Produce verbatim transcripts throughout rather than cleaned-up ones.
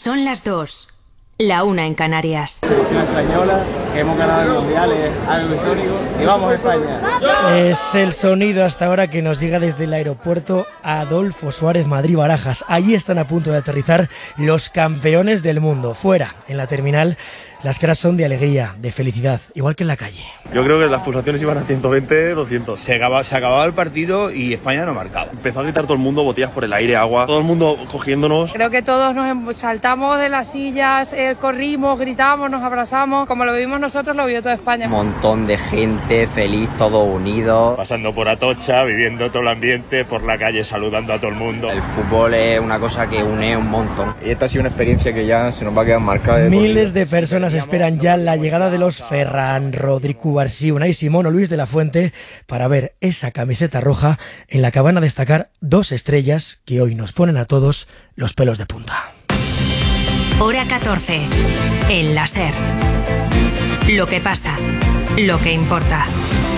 Son las dos. La una en Canarias. Selección española, que hemos ganado el mundial, es algo histórico. Y vamos a España. Es el sonido hasta ahora que nos llega desde el aeropuerto Adolfo Suárez Madrid-Barajas. Allí están a punto de aterrizar los campeones del mundo. Fuera, en la terminal, las caras son de alegría, de felicidad, igual que en la calle. Yo creo que las pulsaciones iban a ciento veinte, doscientos. Se acababa, se acababa el partido y España no marcaba. Empezó a gritar todo el mundo, botellas por el aire, agua, todo el mundo cogiéndonos. Creo que todos nos saltamos de las sillas, eh, corrimos, gritamos, nos abrazamos. Como lo vivimos nosotros, lo vio toda España. Un montón de gente feliz, todos unidos. Pasando por Atocha, viviendo todo el ambiente, por la calle saludando a todo el mundo. El fútbol es una cosa que une un montón. Y esta ha sido una experiencia que ya se nos va a quedar marcada. De Miles de personas esperan ya la llegada de los Ferran, Rodri, Cubarsí, Unai Simón o Luis de la Fuente para ver esa camiseta roja en la que van a destacar dos estrellas que hoy nos ponen a todos los pelos de punta. Hora catorce. El la SER. Lo que pasa, lo que importa.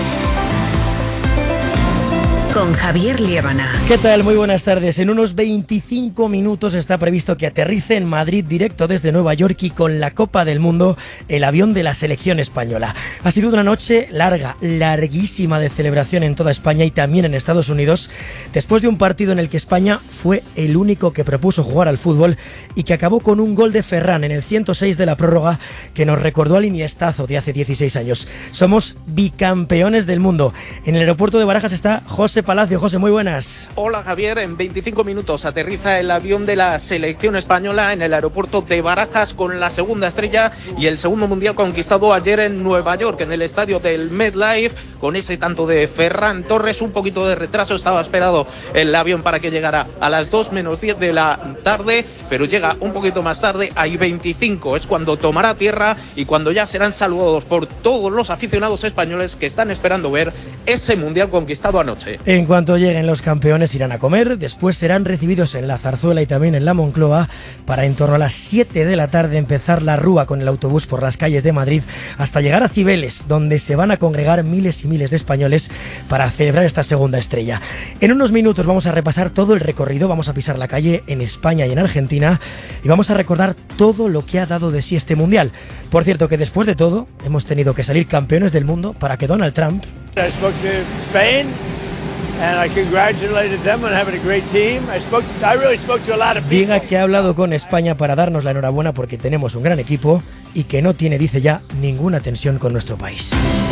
Con Javier Liébana. ¿Qué tal? Muy buenas tardes. En unos veinticinco minutos está previsto que aterrice en Madrid directo desde Nueva York y con la Copa del Mundo el avión de la selección española. Ha sido una noche larga, larguísima de celebración en toda España y también en Estados Unidos, después de un partido en el que España fue el único que propuso jugar al fútbol y que acabó con un gol de Ferran en el ciento seis de la prórroga que nos recordó al Iniestazo de hace dieciséis años. Somos bicampeones del mundo. En el aeropuerto de Barajas está José Palacio. José, muy buenas. Hola Javier, en veinticinco minutos aterriza el avión de la selección española en el aeropuerto de Barajas con la segunda estrella y el segundo mundial conquistado ayer en Nueva York, en el estadio del MetLife, con ese tanto de Ferran Torres. Un poquito de retraso, estaba esperado el avión para que llegara a las dos menos diez de la tarde, pero llega un poquito más tarde, hay veinticinco, es cuando tomará tierra y cuando ya serán saludados por todos los aficionados españoles que están esperando ver ese mundial conquistado anoche. En cuanto lleguen los campeones irán a comer, después serán recibidos en la Zarzuela y también en la Moncloa para en torno a las siete de la tarde empezar la rúa con el autobús por las calles de Madrid hasta llegar a Cibeles, donde se van a congregar miles y miles de españoles para celebrar esta segunda estrella. En unos minutos vamos a repasar todo el recorrido, vamos a pisar la calle en España y en Argentina y vamos a recordar todo lo que ha dado de sí este mundial. Por cierto que después de todo hemos tenido que salir campeones del mundo para que Donald Trump I spoke to Spain and I congratulated them on having a great team. I spoke to, I really spoke to a lot of people. Diga que ha hablado con España para darnos la enhorabuena porque tenemos un gran equipo y que no tiene, dice ya, ninguna tensión con nuestro país.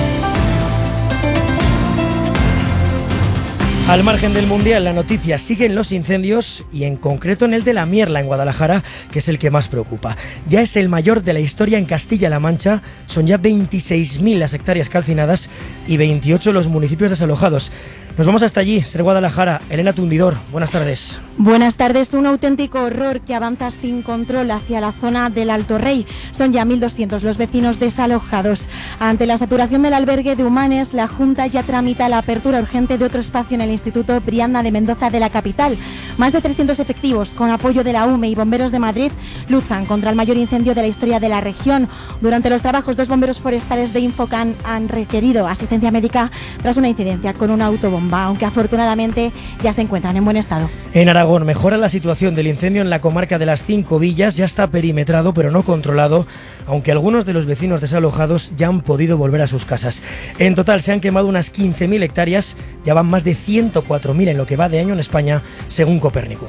Al margen del Mundial, la noticia sigue en los incendios y en concreto en el de La Mierla, en Guadalajara, que es el que más preocupa. Ya es el mayor de la historia en Castilla-La Mancha, son ya veintiséis mil las hectáreas calcinadas y veintiocho los municipios desalojados. Nos vamos hasta allí, Ser Guadalajara. Elena Tundidor, buenas tardes. Buenas tardes. Un auténtico horror que avanza sin control hacia la zona del Alto Rey. Son ya mil doscientos los vecinos desalojados. Ante la saturación del albergue de Humanes, la Junta ya tramita la apertura urgente de otro espacio en el Instituto Brianda de Mendoza de la capital. Más de trescientos efectivos, con apoyo de la U M E y Bomberos de Madrid, luchan contra el mayor incendio de la historia de la región. Durante los trabajos, dos bomberos forestales de Infocan han requerido asistencia médica tras una incidencia con una autobomba, aunque afortunadamente ya se encuentran en buen estado. En Aragón mejora la situación del incendio en la comarca de las Cinco Villas, ya está perimetrado pero no controlado, aunque algunos de los vecinos desalojados ya han podido volver a sus casas. En total se han quemado unas quince mil hectáreas, ya van más de ciento cuatro mil en lo que va de año en España, según Copérnicus.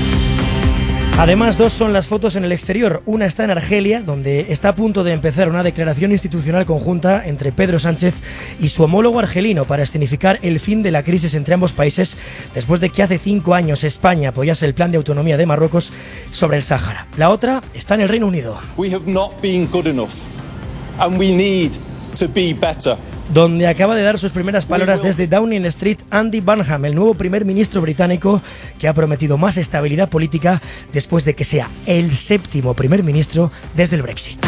Además, dos son las fotos en el exterior. Una está en Argelia, donde está a punto de empezar una declaración institucional conjunta entre Pedro Sánchez y su homólogo argelino para escenificar el fin de la crisis entre ambos países después de que hace cinco años España apoyase el plan de autonomía de Marruecos sobre el Sáhara. La otra está en el Reino Unido. We have not been good enough and we need to be better. Donde acaba de dar sus primeras palabras desde Downing Street Andy Burnham, el nuevo primer ministro británico que ha prometido más estabilidad política después de que sea el séptimo primer ministro desde el Brexit.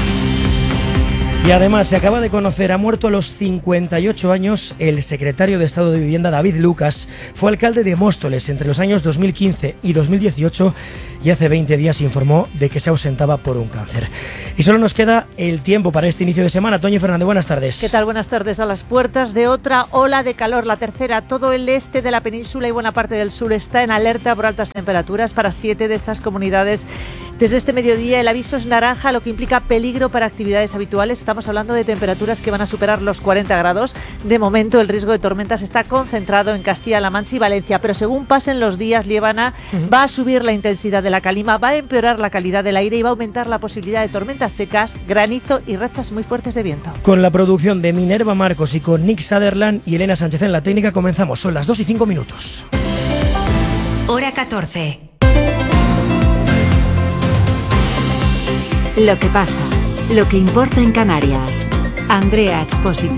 Y además se acaba de conocer, ha muerto a los cincuenta y ocho años el secretario de Estado de Vivienda David Lucas. Fue alcalde de Móstoles entre los años dos mil quince y dos mil dieciocho y hace veinte días informó de que se ausentaba por un cáncer. Y solo nos queda el tiempo para este inicio de semana. Toñi Fernández, buenas tardes. ¿Qué tal? Buenas tardes. A las puertas de otra ola de calor, la tercera. Todo el este de la península y buena parte del sur está en alerta por altas temperaturas. Para siete de estas comunidades Desde este mediodía el aviso es naranja, lo que implica peligro para actividades habituales. Estamos hablando de temperaturas que van a superar los cuarenta grados. De momento el riesgo de tormentas está concentrado en Castilla-La Mancha y Valencia, pero según pasen los días, Liébana, uh-huh. va a subir la intensidad de la calima, va a empeorar la calidad del aire y va a aumentar la posibilidad de tormentas secas, granizo y rachas muy fuertes de viento. Con la producción de Minerva Marcos y con Nick Sutherland y Elena Sánchez en la técnica comenzamos. Son las dos y cinco minutos. Hora catorce. Lo que pasa, lo que importa en Canarias. Andrea Expósito.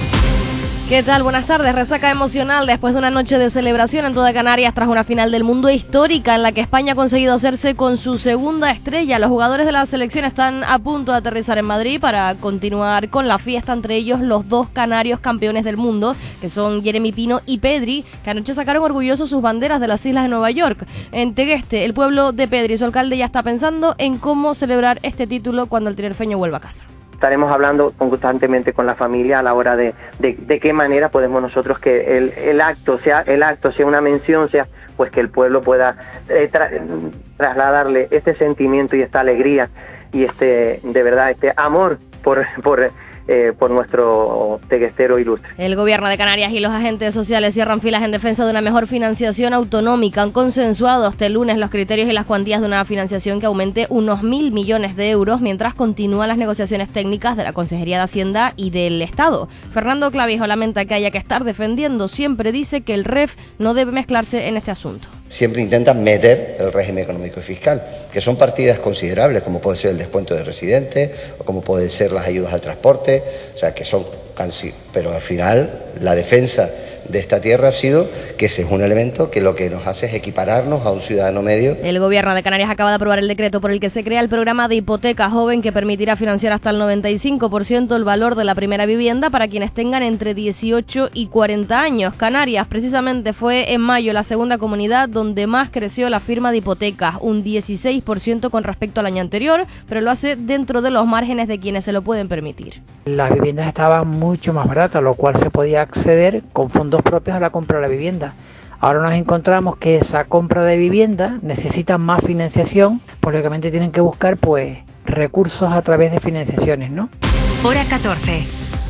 ¿Qué tal? Buenas tardes. Resaca emocional después de una noche de celebración en toda Canarias tras una final del mundo histórica en la que España ha conseguido hacerse con su segunda estrella. Los jugadores de la selección están a punto de aterrizar en Madrid para continuar con la fiesta, entre ellos los dos canarios campeones del mundo, que son Jeremy Pino y Pedri, que anoche sacaron orgullosos sus banderas de las islas de Nueva York. En Tegueste, el pueblo de Pedri y su alcalde ya está pensando en cómo celebrar este título cuando el tinerfeño vuelva a casa. Estaremos hablando constantemente con la familia a la hora de, de, de qué manera podemos nosotros que el, el acto sea el acto sea una mención, sea pues que el pueblo pueda eh, tra trasladarle este sentimiento y esta alegría y este de verdad este amor por por Eh, por nuestro teguestero ilustre. El gobierno de Canarias y los agentes sociales cierran filas en defensa de una mejor financiación autonómica. Han consensuado este lunes los criterios y las cuantías de una financiación que aumente unos mil millones de euros mientras continúan las negociaciones técnicas de la Consejería de Hacienda y del Estado. Fernando Clavijo lamenta que haya que estar defendiendo. Siempre dice que el R E F no debe mezclarse en este asunto. Siempre intentan meter el régimen económico y fiscal, que son partidas considerables, como puede ser el descuento de residentes, o como pueden ser las ayudas al transporte, o sea, que son casi, pero al final la defensa de esta tierra ha sido que ese es un elemento que lo que nos hace es equipararnos a un ciudadano medio. El gobierno de Canarias acaba de aprobar el decreto por el que se crea el programa de hipoteca joven que permitirá financiar hasta el noventa y cinco por ciento el valor de la primera vivienda para quienes tengan entre dieciocho y cuarenta años. Canarias precisamente fue en mayo la segunda comunidad donde más creció la firma de hipotecas, un dieciséis por ciento con respecto al año anterior, pero lo hace dentro de los márgenes de quienes se lo pueden permitir. Las viviendas estaban mucho más baratas, lo cual se podía acceder con fondos propios a la compra de la vivienda. Ahora nos encontramos que esa compra de vivienda necesita más financiación, pues lógicamente tienen que buscar pues recursos a través de financiaciones, ¿no? Hora catorce.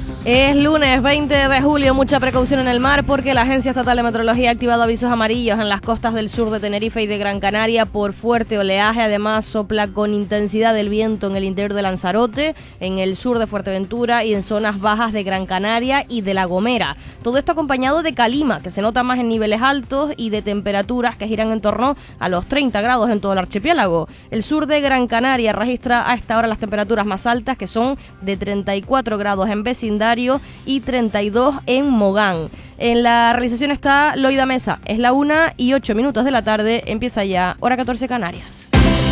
Es lunes veinte de julio, mucha precaución en el mar porque la Agencia Estatal de Meteorología ha activado avisos amarillos en las costas del sur de Tenerife y de Gran Canaria por fuerte oleaje. Además sopla con intensidad el viento en el interior de Lanzarote, en el sur de Fuerteventura y en zonas bajas de Gran Canaria y de La Gomera. Todo esto acompañado de calima, que se nota más en niveles altos, y de temperaturas que giran en torno a los treinta grados en todo el archipiélago. El sur de Gran Canaria registra a esta hora las temperaturas más altas, que son de treinta y cuatro grados en vecindario y treinta y dos en Mogán. En la realización está Loida Mesa. Es la una y ocho minutos de la tarde. Empieza ya Hora catorce Canarias.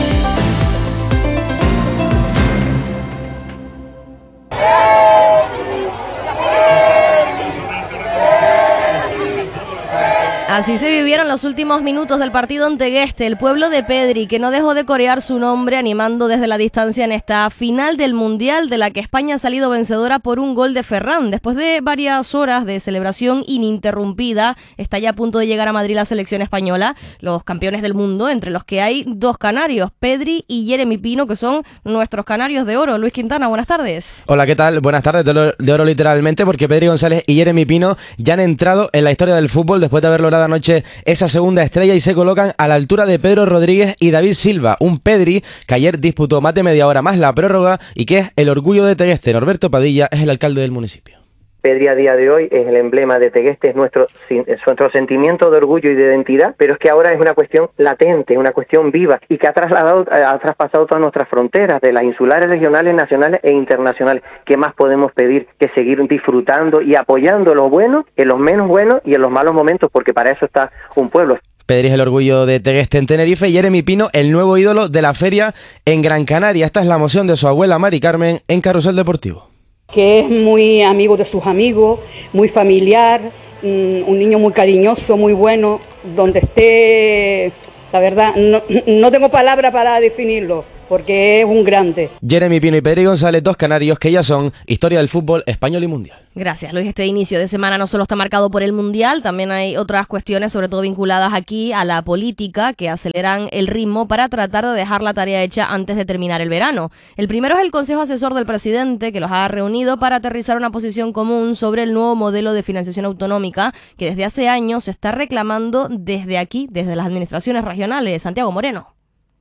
Así se vivieron los últimos minutos del partido en Tegueste, el pueblo de Pedri, que no dejó de corear su nombre animando desde la distancia en esta final del Mundial, de la que España ha salido vencedora por un gol de Ferran. Después de varias horas de celebración ininterrumpida, está ya a punto de llegar a Madrid la selección española, los campeones del mundo, entre los que hay dos canarios, Pedri y Jeremy Pino, que son nuestros canarios de oro. Luis Quintana, buenas tardes. Hola, ¿qué tal? Buenas tardes, de oro, de oro literalmente, porque Pedri González y Jeremy Pino ya han entrado en la historia del fútbol después de haber logrado anoche esa segunda estrella y se colocan a la altura de Pedro Rodríguez y David Silva, un Pedri que ayer disputó más de media hora más la prórroga y que es el orgullo de Tegueste. Norberto Padilla es el alcalde del municipio. Pedri a día de hoy es el emblema de Tegueste, es nuestro, es nuestro sentimiento de orgullo y de identidad, pero es que ahora es una cuestión latente, una cuestión viva y que ha trasladado, ha traspasado todas nuestras fronteras, de las insulares, regionales, nacionales e internacionales. ¿Qué más podemos pedir que seguir disfrutando y apoyando lo bueno en los menos buenos y en los malos momentos? Porque para eso está un pueblo. Pedri es el orgullo de Tegueste en Tenerife y Jeremy Pino el nuevo ídolo de la feria en Gran Canaria. Esta es la emoción de su abuela Mari Carmen en Carrusel Deportivo. Que es muy amigo de sus amigos, muy familiar, un niño muy cariñoso, muy bueno, donde esté, la verdad, no, no tengo palabra para definirlo, porque es un grande. Jeremy Pino y Pedri González, dos canarios que ya son historia del fútbol español y mundial. Gracias, Luis. Este inicio de semana no solo está marcado por el Mundial, también hay otras cuestiones, sobre todo vinculadas aquí a la política, que aceleran el ritmo para tratar de dejar la tarea hecha antes de terminar el verano. El primero es el Consejo Asesor del Presidente, que los ha reunido para aterrizar una posición común sobre el nuevo modelo de financiación autonómica, que desde hace años se está reclamando desde aquí, desde las administraciones regionales. Santiago Moreno.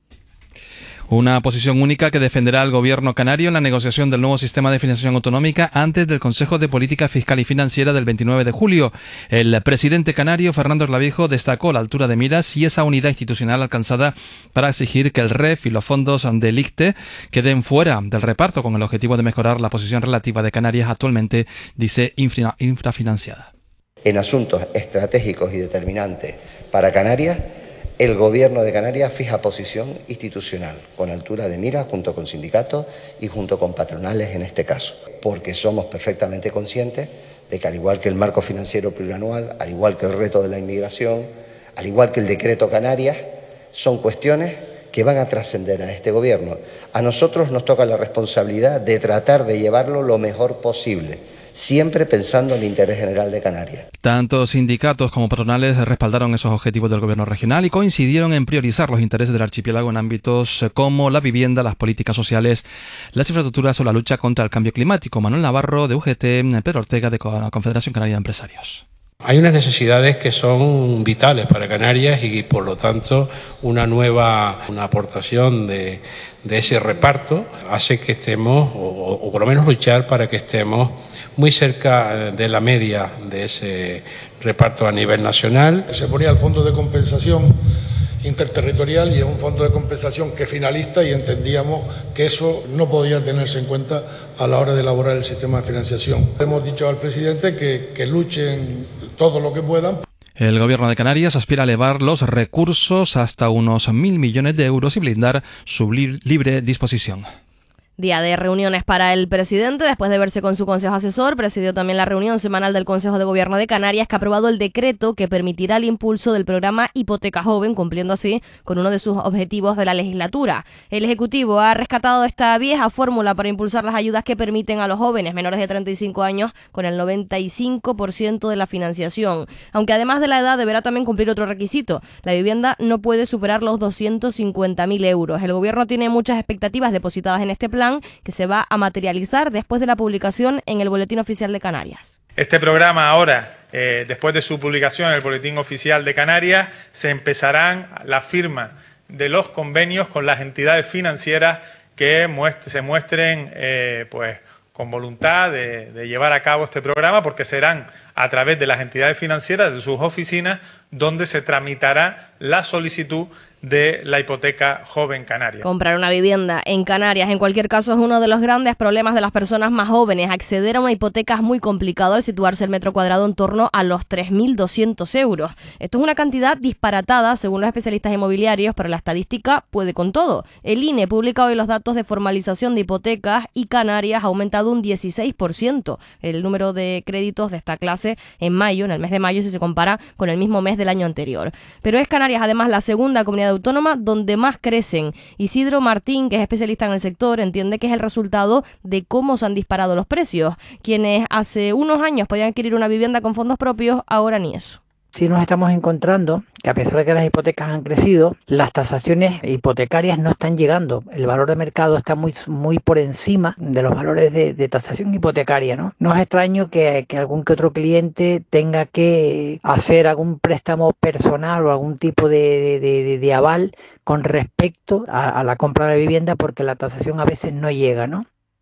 Una posición única que defenderá al gobierno canario en la negociación del nuevo sistema de financiación autonómica antes del Consejo de Política Fiscal y Financiera del veintinueve de julio. El presidente canario, Fernando Clavijo, destacó la altura de miras y esa unidad institucional alcanzada para exigir que el R E F y los fondos del I C T E queden fuera del reparto con el objetivo de mejorar la posición relativa de Canarias, actualmente, dice, infra, infrafinanciada. En asuntos estratégicos y determinantes para Canarias, el Gobierno de Canarias fija posición institucional, con altura de mira, junto con sindicatos y junto con patronales en este caso, porque somos perfectamente conscientes de que al igual que el marco financiero plurianual, al igual que el reto de la inmigración, al igual que el decreto Canarias, son cuestiones que van a trascender a este Gobierno. A nosotros nos toca la responsabilidad de tratar de llevarlo lo mejor posible, siempre pensando en el interés general de Canarias. Tanto sindicatos como patronales respaldaron esos objetivos del gobierno regional y coincidieron en priorizar los intereses del archipiélago en ámbitos como la vivienda, las políticas sociales, las infraestructuras o la lucha contra el cambio climático. Manuel Navarro, de U G T, Pedro Ortega, de la Confederación Canaria de Empresarios. Hay unas necesidades que son vitales para Canarias y, por lo tanto, una nueva una aportación de, de ese reparto hace que estemos, o, o por lo menos luchar para que estemos muy cerca de la media de ese reparto a nivel nacional. Se ponía el fondo de compensación interterritorial y es un fondo de compensación que es finalista y entendíamos que eso no podía tenerse en cuenta a la hora de elaborar el sistema de financiación. Hemos dicho al presidente que, que luchen todo lo que puedan. El gobierno de Canarias aspira a elevar los recursos hasta unos mil millones de euros y blindar su libre disposición. Día de reuniones para el presidente. Después de verse con su consejo asesor, presidió también la reunión semanal del Consejo de Gobierno de Canarias, que ha aprobado el decreto que permitirá el impulso del programa Hipoteca Joven, cumpliendo así con uno de sus objetivos de la legislatura. El Ejecutivo ha rescatado esta vieja fórmula para impulsar las ayudas que permiten a los jóvenes menores de treinta y cinco años con el noventa y cinco por ciento de la financiación. Aunque además de la edad deberá también cumplir otro requisito. La vivienda no puede superar los doscientos cincuenta mil euros. El Gobierno tiene muchas expectativas depositadas en este plan, que se va a materializar después de la publicación en el Boletín Oficial de Canarias. Este programa ahora, eh, después de su publicación en el Boletín Oficial de Canarias, se empezarán la firma de los convenios con las entidades financieras que muestre, se muestren eh, pues, con voluntad de, de llevar a cabo este programa, porque serán a través de las entidades financieras, de sus oficinas, donde se tramitará la solicitud de la hipoteca joven canaria. Comprar una vivienda en Canarias, en cualquier caso, es uno de los grandes problemas de las personas más jóvenes. Acceder a una hipoteca es muy complicado al situarse el metro cuadrado en torno a los tres mil doscientos euros. Esto es una cantidad disparatada, según los especialistas inmobiliarios, pero la estadística puede con todo. El I N E publica hoy los datos de formalización de hipotecas y Canarias ha aumentado un dieciséis por ciento el número de créditos de esta clase en mayo, en el mes de mayo, si se compara con el mismo mes del año anterior. Pero es Canarias, además, la segunda comunidad autónoma donde más crecen. Isidro Martín, que es especialista en el sector, entiende que es el resultado de cómo se han disparado los precios. Quienes hace unos años podían adquirir una vivienda con fondos propios, ahora ni eso. Sí nos estamos encontrando que, a pesar de que las hipotecas han crecido, las tasaciones hipotecarias no están llegando. El valor de mercado está muy, muy por encima de los valores de, de tasación hipotecaria, ¿no? No es extraño que, que algún que otro cliente tenga que hacer algún préstamo personal o algún tipo de, de, de, de aval con respecto a, a la compra de la vivienda, porque la tasación a veces no llega, ¿no?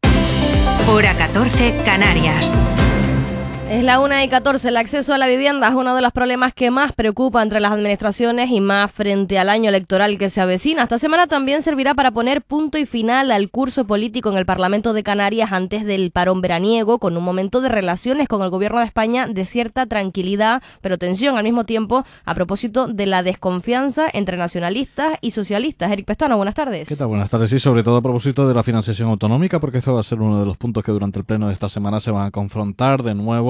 Hora catorce, Canarias. Es la una y catorce. El acceso a la vivienda es uno de los problemas que más preocupa entre las administraciones y más frente al año electoral que se avecina. Esta semana también servirá para poner punto y final al curso político en el Parlamento de Canarias antes del parón veraniego, con un momento de relaciones con el Gobierno de España de cierta tranquilidad, pero tensión al mismo tiempo, a propósito de la desconfianza entre nacionalistas y socialistas. Eric Pestano, buenas tardes. ¿Qué tal? Buenas tardes. Sí, sobre todo a propósito de la financiación autonómica, porque esto va a ser uno de los puntos que durante el pleno de esta semana se van a confrontar de nuevo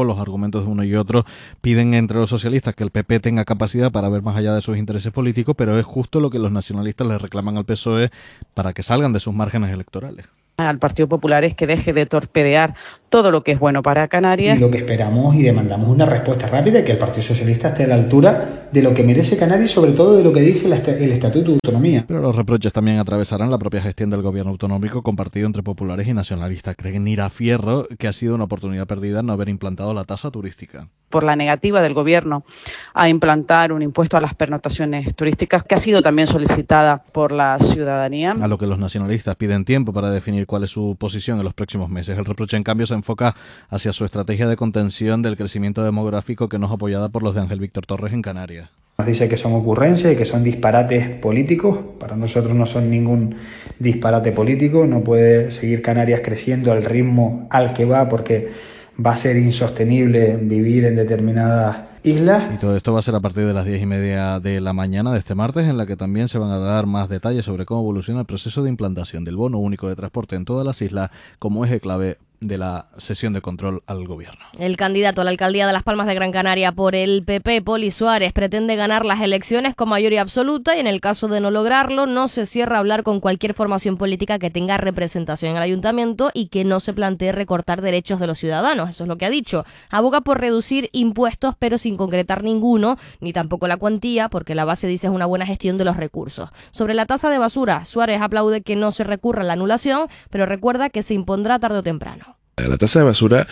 los argumentos de uno y otro piden entre los socialistas que el P P tenga capacidad para ver más allá de sus intereses políticos, pero es justo lo que los nacionalistas le reclaman al P S O E para que salgan de sus márgenes electorales. Al Partido Popular es que deje de torpedear todo lo que es bueno para Canarias. Y lo que esperamos y demandamos una respuesta rápida y que el Partido Socialista esté a la altura de lo que merece Canarias y sobre todo de lo que dice el Estatuto de Autonomía. Pero los reproches también atravesarán la propia gestión del gobierno autonómico compartido entre populares y nacionalistas. Creen ir a Fierro que ha sido una oportunidad perdida no haber implantado la tasa turística. Por la negativa del gobierno a implantar un impuesto a las pernoctaciones turísticas que ha sido también solicitada por la ciudadanía. A lo que los nacionalistas piden tiempo para definir cuál es su posición en los próximos meses. El reproche, en cambio, se enfoca hacia su estrategia de contención del crecimiento demográfico que no es apoyada por los de Ángel Víctor Torres en Canarias. Nos dice que son ocurrencias y que son disparates políticos. Para nosotros no son ningún disparate político. No puede seguir Canarias creciendo al ritmo al que va porque va a ser insostenible vivir en determinadas islas. Y todo esto va a ser a partir de las diez y media de la mañana de este martes, en la que también se van a dar más detalles sobre cómo evoluciona el proceso de implantación del bono único de transporte en todas las islas como eje clave de la sesión de control al gobierno. El candidato a la alcaldía de Las Palmas de Gran Canaria por el P P, Poli Suárez, pretende ganar las elecciones con mayoría absoluta y en el caso de no lograrlo, no se cierra a hablar con cualquier formación política que tenga representación en el ayuntamiento y que no se plantee recortar derechos de los ciudadanos. Eso es lo que ha dicho. Aboga por reducir impuestos, pero sin concretar ninguno, ni tampoco la cuantía, porque la base dice es una buena gestión de los recursos. Sobre la tasa de basura, Suárez aplaude que no se recurra a la anulación, pero recuerda que se impondrá tarde o temprano. La tasa de basura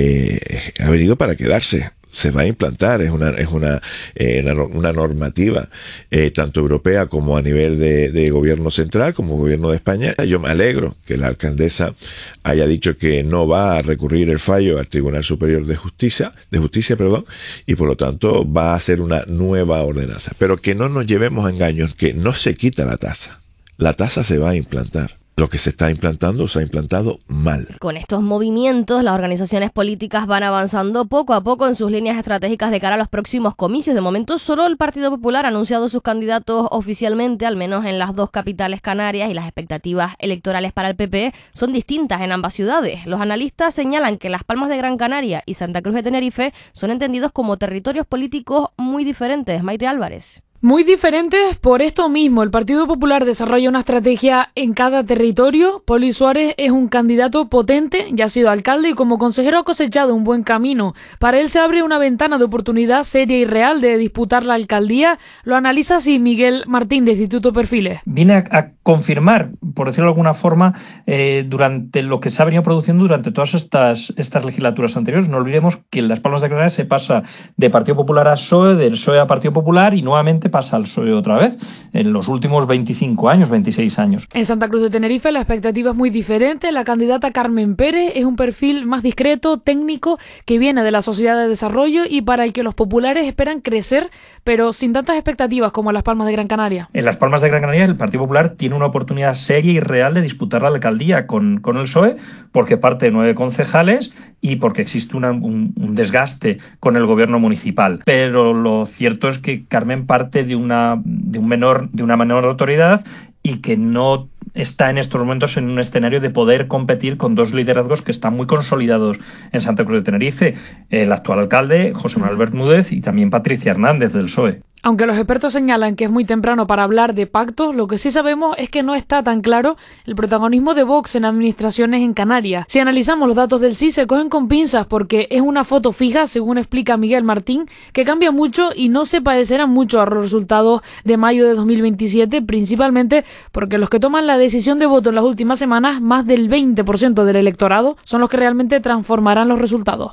eh, ha venido para quedarse. Se va a implantar, es una es una eh, una, una normativa eh, tanto europea como a nivel de, de gobierno central como gobierno de España. Yo me alegro que la alcaldesa haya dicho que no va a recurrir el fallo al Tribunal Superior de Justicia, de Justicia, perdón, y por lo tanto va a hacer una nueva ordenanza. Pero que no nos llevemos a engaños, que no se quita la tasa. La tasa se va a implantar. Lo que se está implantando se ha implantado mal. Con estos movimientos, las organizaciones políticas van avanzando poco a poco en sus líneas estratégicas de cara a los próximos comicios. De momento, solo el Partido Popular ha anunciado sus candidatos oficialmente, al menos en las dos capitales canarias, y las expectativas electorales para el P P son distintas en ambas ciudades. Los analistas señalan que Las Palmas de Gran Canaria y Santa Cruz de Tenerife son entendidos como territorios políticos muy diferentes. Maite Álvarez. Muy diferentes por esto mismo. El Partido Popular desarrolla una estrategia en cada territorio. Poli Suárez es un candidato potente, ya ha sido alcalde y como consejero ha cosechado un buen camino. Para él se abre una ventana de oportunidad seria y real de disputar la alcaldía. Lo analiza así Miguel Martín de Instituto Perfiles. Viene a, a confirmar, por decirlo de alguna forma, eh, durante lo que se ha venido produciendo durante todas estas, estas legislaturas anteriores. No olvidemos que en Las Palmas de Gran Canaria se pasa de Partido Popular a P S O E, del P S O E a Partido Popular y nuevamente pasa al P S O E otra vez en los últimos veinticinco años, veintiséis años. En Santa Cruz de Tenerife la expectativa es muy diferente. La candidata Carmen Pérez es un perfil más discreto, técnico, que viene de la Sociedad de Desarrollo y para el que los populares esperan crecer, pero sin tantas expectativas como en Las Palmas de Gran Canaria. En Las Palmas de Gran Canaria el Partido Popular tiene una oportunidad seria y real de disputar la alcaldía con, con el P S O E porque parte de nueve concejales y porque existe una, un, un desgaste con el gobierno municipal. Pero lo cierto es que Carmen parte de una, de un menor, de una menor autoridad y que no está en estos momentos en un escenario de poder competir con dos liderazgos que están muy consolidados en Santa Cruz de Tenerife, el actual alcalde José Manuel Bermúdez y también Patricia Hernández del P S O E. Aunque los expertos señalan que es muy temprano para hablar de pactos, lo que sí sabemos es que no está tan claro el protagonismo de Vox en administraciones en Canarias. Si analizamos los datos del sí, se cogen con pinzas porque es una foto fija, según explica Miguel Martín, que cambia mucho y no se parecerá mucho a los resultados de mayo de dos mil veintisiete, principalmente porque los que toman la decisión de voto en las últimas semanas, más del veinte por ciento del electorado, son los que realmente transformarán los resultados.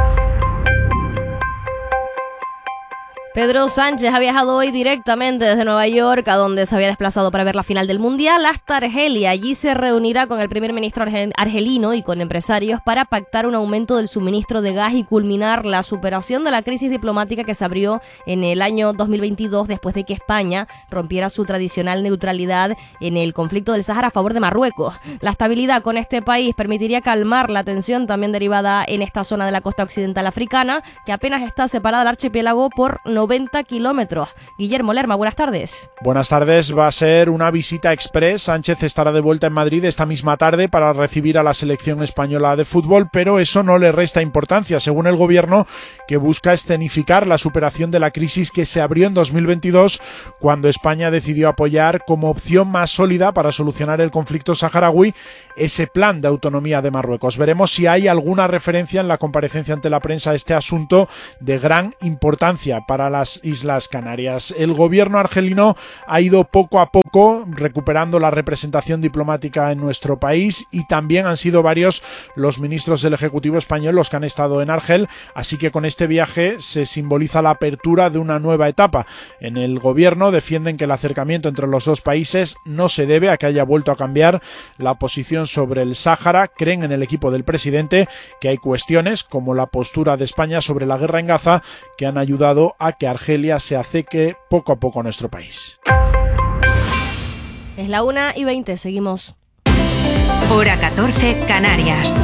Pedro Sánchez ha viajado hoy directamente desde Nueva York, a donde se había desplazado para ver la final del Mundial, hasta Argelia. Allí se reunirá con el primer ministro argelino y con empresarios para pactar un aumento del suministro de gas y culminar la superación de la crisis diplomática que se abrió en el año dos mil veintidós después de que España rompiera su tradicional neutralidad en el conflicto del Sáhara a favor de Marruecos. La estabilidad con este país permitiría calmar la tensión también derivada en esta zona de la costa occidental africana, que apenas está separada del archipiélago por noventa noventa kilómetros. Guillermo Lerma, buenas tardes. Buenas tardes. Va a ser una visita express. Sánchez estará de vuelta en Madrid esta misma tarde para recibir a la selección española de fútbol, pero eso no le resta importancia, según el gobierno, que busca escenificar la superación de la crisis que se abrió en dos mil veintidós, cuando España decidió apoyar como opción más sólida para solucionar el conflicto saharaui ese plan de autonomía de Marruecos. Veremos si hay alguna referencia en la comparecencia ante la prensa a este asunto de gran importancia para las Islas Canarias. El gobierno argelino ha ido poco a poco recuperando la representación diplomática en nuestro país y también han sido varios los ministros del Ejecutivo español los que han estado en Argel, así que con este viaje se simboliza la apertura de una nueva etapa. En el gobierno defienden que el acercamiento entre los dos países no se debe a que haya vuelto a cambiar la posición sobre el Sáhara. Creen en el equipo del presidente que hay cuestiones como la postura de España sobre la guerra en Gaza que han ayudado a que Argelia se acerque poco a poco a nuestro país. Es la una y veinte, seguimos. Hora catorce, Canarias.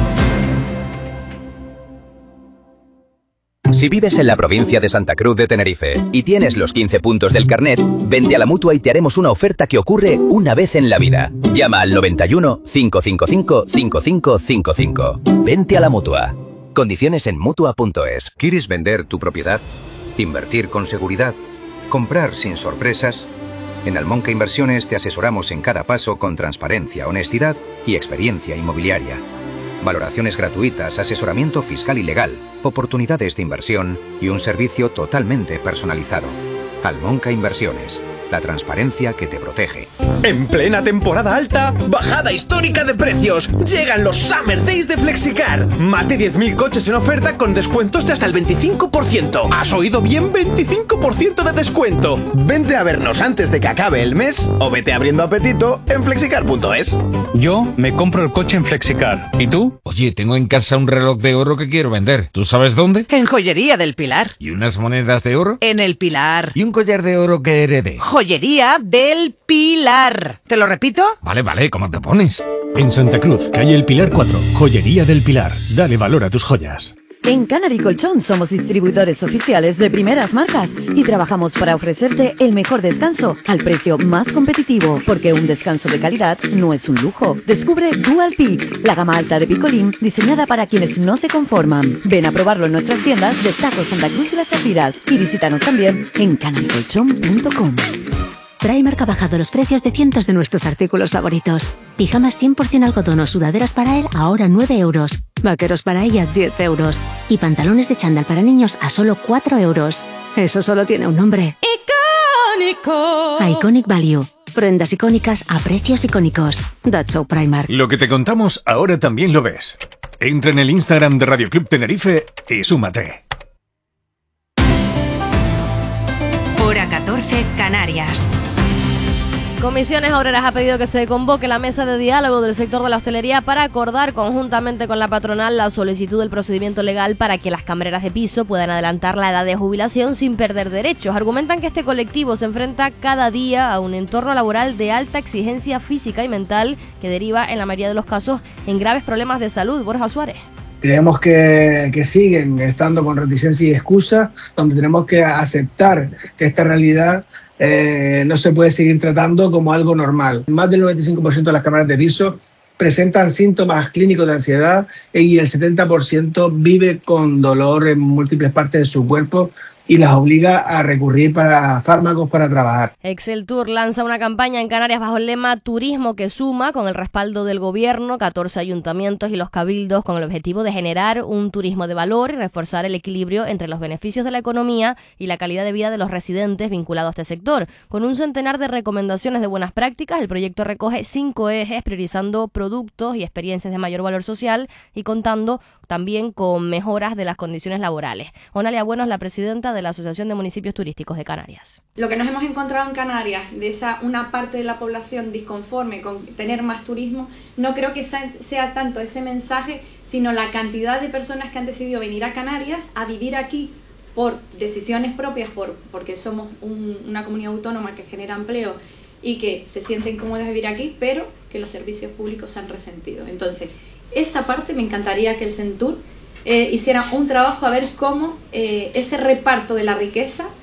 Si vives en la provincia de Santa Cruz de Tenerife y tienes los quince puntos del carnet, vente a la Mutua y te haremos una oferta que ocurre una vez en la vida. Llama al noventa y uno, cinco cinco cinco, cinco cinco cinco cinco. Vente a la Mutua. Condiciones en Mutua punto es. ¿Quieres vender tu propiedad? ¿Invertir con seguridad? ¿Comprar sin sorpresas? En Almonca Inversiones te asesoramos en cada paso con transparencia, honestidad y experiencia inmobiliaria. Valoraciones gratuitas, asesoramiento fiscal y legal, oportunidades de inversión y un servicio totalmente personalizado. Almonca Inversiones, la transparencia que te protege. En plena temporada alta, bajada histórica de precios. Llegan los Summer Days de Flexicar. Más de diez mil coches en oferta con descuentos de hasta el veinticinco por ciento. ¿Has oído bien? veinticinco por ciento de descuento. Vente a vernos antes de que acabe el mes o vete abriendo apetito en flexicar punto es. Yo me compro el coche en Flexicar. ¿Y tú? Oye, tengo en casa un reloj de oro que quiero vender. ¿Tú sabes dónde? En Joyería del Pilar. ¿Y unas monedas de oro? En el Pilar. ¿Y un collar de oro que heredé? Joyería del Pilar. ¿Te lo repito? Vale, vale, ¿cómo te pones? En Santa Cruz, calle El Pilar cuatro, Joyería del Pilar. Dale valor a tus joyas. En Canary Colchón somos distribuidores oficiales de primeras marcas y trabajamos para ofrecerte el mejor descanso al precio más competitivo, porque un descanso de calidad no es un lujo. Descubre Dual Peak, la gama alta de Picolín diseñada para quienes no se conforman. Ven a probarlo en nuestras tiendas de Taco Santa Cruz y Las Chafiras y visítanos también en canary colchón punto com. Primark ha bajado los precios de cientos de nuestros artículos favoritos. Pijamas cien por ciento algodón o sudaderas para él ahora nueve euros. Vaqueros para ella diez euros. Y pantalones de chándal para niños a solo cuatro euros. Eso solo tiene un nombre. ¡Icónico! Iconic Value. Prendas icónicas a precios icónicos. That's so Primark. Lo que te contamos ahora también lo ves. Entra en el Instagram de Radio Club Tenerife y súmate. Hora catorce, Canarias. Comisiones Obreras ha pedido que se convoque la mesa de diálogo del sector de la hostelería para acordar conjuntamente con la patronal la solicitud del procedimiento legal para que las camareras de piso puedan adelantar la edad de jubilación sin perder derechos. Argumentan que este colectivo se enfrenta cada día a un entorno laboral de alta exigencia física y mental que deriva en la mayoría de los casos en graves problemas de salud. Borja Suárez. Creemos que, que siguen estando con reticencia y excusa, donde tenemos que aceptar que esta realidad eh, no se puede seguir tratando como algo normal. Más del noventa y cinco por ciento de las camareras de piso presentan síntomas clínicos de ansiedad y el setenta por ciento vive con dolor en múltiples partes de su cuerpo y las obliga a recurrir para fármacos para trabajar. Excel Tour lanza una campaña en Canarias bajo el lema Turismo que suma, con el respaldo del gobierno, catorce ayuntamientos y los cabildos, con el objetivo de generar un turismo de valor y reforzar el equilibrio entre los beneficios de la economía y la calidad de vida de los residentes vinculados a este sector. Con un centenar de recomendaciones de buenas prácticas, el proyecto recoge cinco ejes, priorizando productos y experiencias de mayor valor social y contando también con mejoras de las condiciones laborales. Onalia Buenos, la presidenta de la Asociación de Municipios Turísticos de Canarias. Lo que nos hemos encontrado en Canarias, de esa una parte de la población disconforme con tener más turismo, no creo que sea, sea tanto ese mensaje, sino la cantidad de personas que han decidido venir a Canarias a vivir aquí por decisiones propias, por, porque somos un, una comunidad autónoma que genera empleo y que se sienten cómodos de vivir aquí, pero que los servicios públicos se han resentido. Entonces, esa parte me encantaría que el Centur eh, hiciera un trabajo a ver cómo eh, ese reparto de la riqueza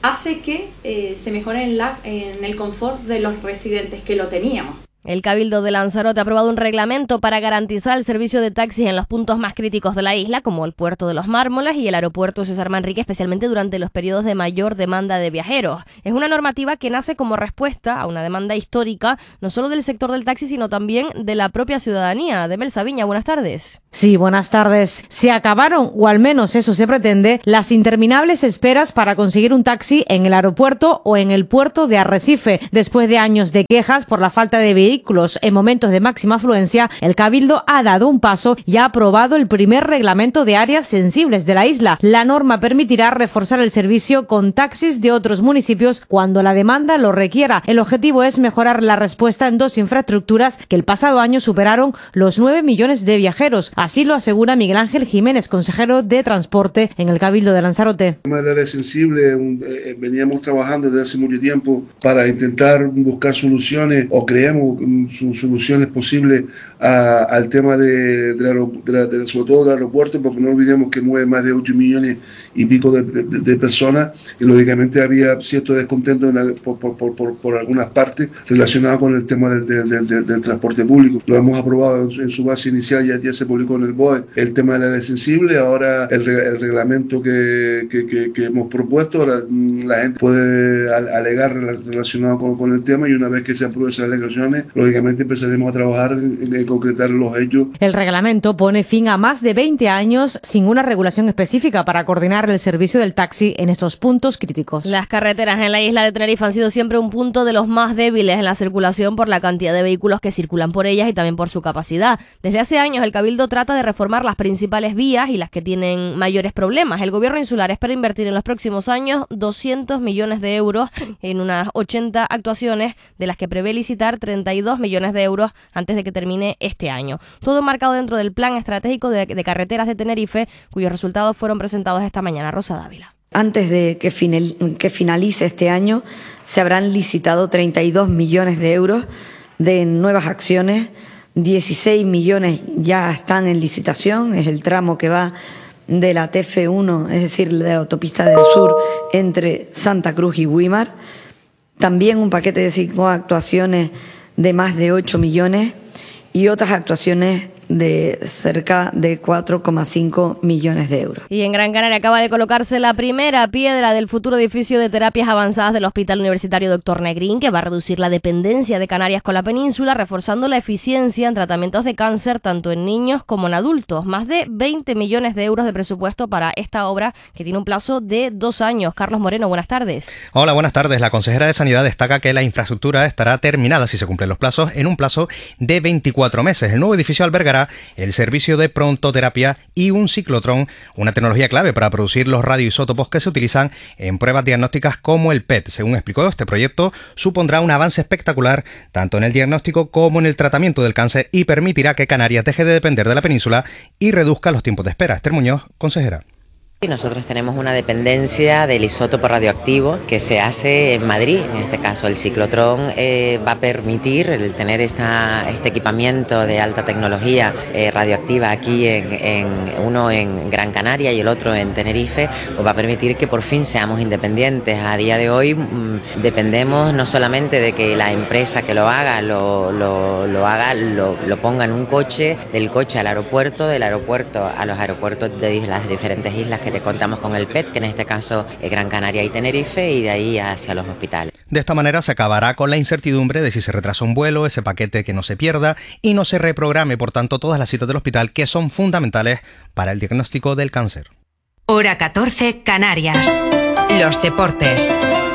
hace que eh, se mejore en, la, en el confort de los residentes que lo teníamos. El Cabildo de Lanzarote ha aprobado un reglamento para garantizar el servicio de taxis en los puntos más críticos de la isla, como el puerto de los Mármoles y el aeropuerto César Manrique, especialmente durante los periodos de mayor demanda de viajeros. Es una normativa que nace como respuesta a una demanda histórica, no solo del sector del taxi, sino también de la propia ciudadanía. Demelsa Viña, buenas tardes. Sí, buenas tardes. Se acabaron, o al menos eso se pretende, las interminables esperas para conseguir un taxi en el aeropuerto o en el puerto de Arrecife. Después de años de quejas por la falta de vehículos en momentos de máxima afluencia, el Cabildo ha dado un paso y ha aprobado el primer reglamento de áreas sensibles de la isla. La norma permitirá reforzar el servicio con taxis de otros municipios cuando la demanda lo requiera. El objetivo es mejorar la respuesta en dos infraestructuras que el pasado año superaron los nueve millones de viajeros. Así lo asegura Miguel Ángel Jiménez, consejero de Transporte en el Cabildo de Lanzarote. De manera sensible, eh, veníamos trabajando desde hace mucho tiempo para intentar buscar soluciones, o creemos soluciones posibles a, al tema de, de, la, de, la, de sobre todo del aeropuerto, porque no olvidemos que mueve más de ocho millones y pico de, de, de personas, y lógicamente había cierto descontento en la, por, por, por, por algunas partes relacionado con el tema del, del, del, del transporte público. Lo hemos aprobado en su, en su base inicial, ya, ya se publicó en el B O E el tema del área sensible. Ahora el, el reglamento que, que, que, que hemos propuesto, ahora la gente puede alegar relacionado con, con el tema, y una vez que se aprueben esas alegaciones, lógicamente empezaremos a trabajar en, en concretar los hechos. El reglamento pone fin a más de veinte años sin una regulación específica para coordinar el servicio del taxi en estos puntos críticos. Las carreteras en la isla de Tenerife han sido siempre un punto de los más débiles en la circulación por la cantidad de vehículos que circulan por ellas y también por su capacidad. Desde hace años el Cabildo trata de reformar las principales vías y las que tienen mayores problemas. El gobierno insular espera invertir en los próximos años doscientos millones de euros en unas ochenta actuaciones, de las que prevé licitar treinta y dos millones de euros antes de que termine este año. Todo marcado dentro del Plan Estratégico de, de Carreteras de Tenerife, cuyos resultados fueron presentados esta mañana. Rosa Dávila. Antes de que, final, que finalice este año, se habrán licitado treinta y dos millones de euros de nuevas acciones, dieciséis millones ya están en licitación, es el tramo que va de la T F uno, es decir, de la autopista del sur entre Santa Cruz y Güímar. También un paquete de cinco actuaciones de más de ocho millones y otras actuaciones de cerca de cuatro coma cinco millones de euros. Y en Gran Canaria acaba de colocarse la primera piedra del futuro edificio de terapias avanzadas del Hospital Universitario Doctor Negrín, que va a reducir la dependencia de Canarias con la península, reforzando la eficiencia en tratamientos de cáncer tanto en niños como en adultos. Más de veinte millones de euros de presupuesto para esta obra, que tiene un plazo de dos años. Carlos Moreno, buenas tardes. Hola, buenas tardes. La consejera de Sanidad destaca que la infraestructura estará terminada, si se cumplen los plazos, en un plazo de veinticuatro meses. El nuevo edificio albergará el servicio de prontoterapia y un ciclotrón, una tecnología clave para producir los radioisótopos que se utilizan en pruebas diagnósticas como el P E T. Según explicó, este proyecto supondrá un avance espectacular tanto en el diagnóstico como en el tratamiento del cáncer y permitirá que Canarias deje de depender de la península y reduzca los tiempos de espera. Esther Muñoz, consejera. Nosotros tenemos una dependencia del isótopo radioactivo que se hace en Madrid. En este caso el ciclotrón eh, va a permitir el tener esta, este equipamiento de alta tecnología eh, radioactiva aquí, en, en uno en Gran Canaria y el otro en Tenerife, pues va a permitir que por fin seamos independientes. A día de hoy mmm, dependemos no solamente de que la empresa que lo haga lo, lo, lo haga, lo, lo ponga en un coche, del coche al aeropuerto, del aeropuerto a los aeropuertos de las diferentes islas que te contamos con el P E T, que en este caso es Gran Canaria y Tenerife, y de ahí hacia los hospitales. De esta manera se acabará con la incertidumbre de si se retrasa un vuelo, ese paquete que no se pierda y no se reprograme, por tanto, todas las citas del hospital que son fundamentales para el diagnóstico del cáncer. Hora catorce, Canarias. Los deportes.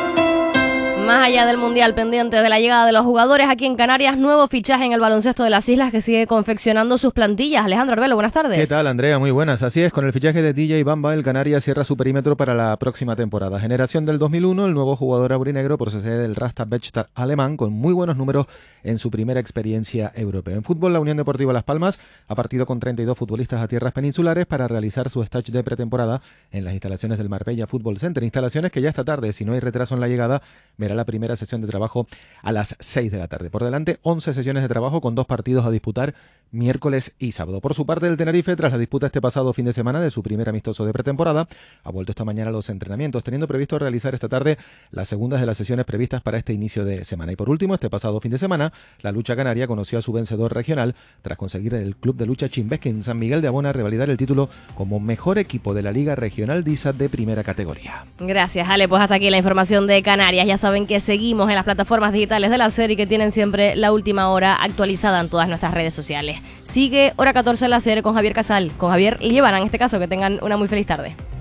Más allá del Mundial, pendientes de la llegada de los jugadores aquí en Canarias, nuevo fichaje en el baloncesto de las islas que sigue confeccionando sus plantillas. Alejandro Arbelo, buenas tardes. ¿Qué tal, Andrea? Muy buenas. Así es, con el fichaje de D J Bamba, el Canarias cierra su perímetro para la próxima temporada. Generación del dos mil uno, el nuevo jugador aurinegro procede del Rasta Bechstadt alemán, con muy buenos números en su primera experiencia europea. En fútbol, la Unión Deportiva Las Palmas ha partido con treinta y dos futbolistas a tierras peninsulares para realizar su stage de pretemporada en las instalaciones del Marbella Football Center. Instalaciones que ya esta tarde, si no hay retraso en la llegada, verá la primera sesión de trabajo a las seis de la tarde. Por delante, once sesiones de trabajo con dos partidos a disputar miércoles y sábado. Por su parte, el Tenerife, tras la disputa este pasado fin de semana de su primer amistoso de pretemporada, ha vuelto esta mañana a los entrenamientos, teniendo previsto realizar esta tarde las segundas de las sesiones previstas para este inicio de semana. Y por último, este pasado fin de semana, la lucha canaria conoció a su vencedor regional tras conseguir el Club de Lucha Chimbesque en San Miguel de Abona revalidar el título como mejor equipo de la Liga Regional D I S A de primera categoría. Gracias, Ale. Pues hasta aquí la información de Canarias. Ya saben que seguimos en las plataformas digitales de la SER y que tienen siempre la última hora actualizada en todas nuestras redes sociales. Sigue Hora catorce en la SER con Javier Casal, con Javier Líbana en este caso. Que tengan una muy feliz tarde.